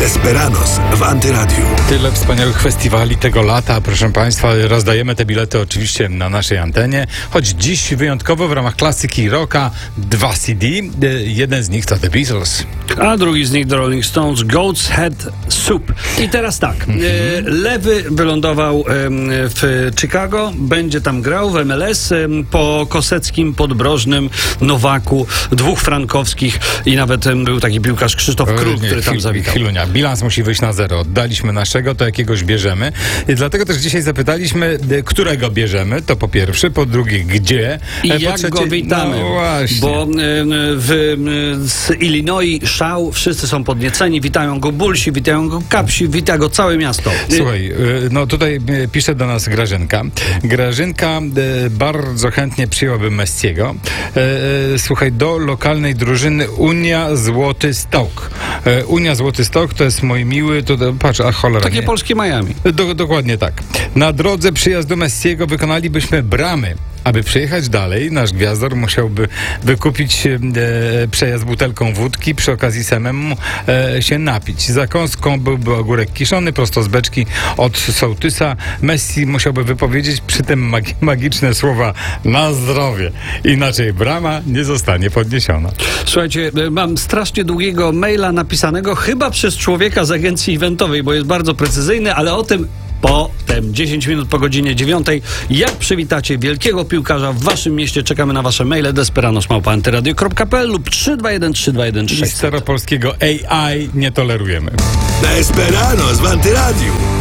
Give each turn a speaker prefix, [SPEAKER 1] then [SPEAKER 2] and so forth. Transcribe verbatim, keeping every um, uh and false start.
[SPEAKER 1] Desperados w Antyradiu.
[SPEAKER 2] Tyle wspaniałych festiwali tego lata, proszę Państwa. Rozdajemy te bilety oczywiście na naszej antenie. Choć dziś wyjątkowo w ramach klasyki rocka dwa C D. Jeden z nich to The Beatles.
[SPEAKER 3] A drugi z nich The Rolling Stones, Goat's Head Soup. I teraz tak, mm-hmm. Lewy wylądował w Chicago, będzie tam grał w M L S po Koseckim, Podbrożnym, Nowaku, dwóch frankowskich i nawet był taki piłkarz Krzysztof Król, który tam zawitał.
[SPEAKER 2] Chwilunia, bilans musi wyjść na zero. Oddaliśmy naszego, to jakiegoś bierzemy. I dlatego też dzisiaj zapytaliśmy, którego bierzemy, to po pierwsze, po drugie, gdzie.
[SPEAKER 3] I
[SPEAKER 2] po
[SPEAKER 3] jak
[SPEAKER 2] trzecie,
[SPEAKER 3] go witamy.
[SPEAKER 2] No właśnie.
[SPEAKER 3] Bo w, z Illinois szał, wszyscy są podnieceni, witają go Bulsi, witają go Kapsi, wita go całe miasto.
[SPEAKER 2] Słuchaj, no tutaj pisze do nas Grażynka. Grażynka bardzo chętnie przyjęłaby Messiego. Słuchaj, do lokalnej drużyny Unia Złoty Stok. Unia Złoty Stok to jest mój miły, to, to patrz, a cholera.
[SPEAKER 3] Takie
[SPEAKER 2] nie.
[SPEAKER 3] polskie Miami.
[SPEAKER 2] Do, dokładnie tak. Na drodze przyjazdu Messiego wykonalibyśmy bramy. Aby przejechać dalej, nasz gwiazdor musiałby wykupić e, przejazd butelką wódki, przy okazji samemu e, się napić. Zakąską byłby ogórek kiszony prosto z beczki od sołtysa. Messi musiałby wypowiedzieć przy tym mag- magiczne słowa na zdrowie. Inaczej brama nie zostanie podniesiona.
[SPEAKER 3] Słuchajcie, mam strasznie długiego maila napisanego chyba przez człowieka z agencji eventowej, bo jest bardzo precyzyjny, ale o tym potem, dziesięć minut po godzinie dziewiątej. Jak przywitacie wielkiego piłkarza w waszym mieście? Czekamy na wasze maile desperados małpa antyradio kropka p l lub trzy dwa jeden trzy dwa jeden sześć.
[SPEAKER 2] I staropolskiego A I nie tolerujemy.
[SPEAKER 1] Desperados w Antyradiu.